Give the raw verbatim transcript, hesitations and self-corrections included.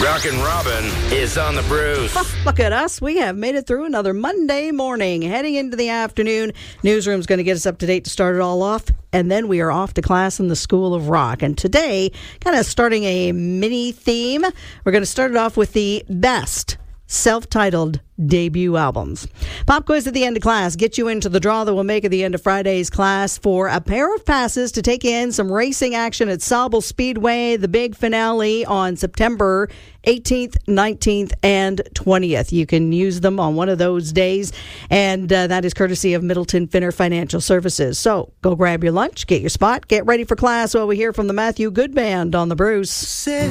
Rockin' Robin is on the Bruce. Look at us. We have made it through another Monday morning. Heading into the afternoon, Newsroom's going to get us up to date to start it all off. And then we are off to class in the School of Rock. And today, kind of starting a mini theme, we're going to start it off with the best self-titled debut albums. Pop quiz at the end of class. Get you into the draw that will make at the end of Friday's class for a pair of passes to take in some racing action at Sauble Speedway, the big finale on September eighteenth, nineteenth, and twentieth. You can use them on one of those days, and uh, that is courtesy of Middleton Finner Financial Services. So go grab your lunch, get your spot, get ready for class while we hear from the Matthew Good Band on the Bruce.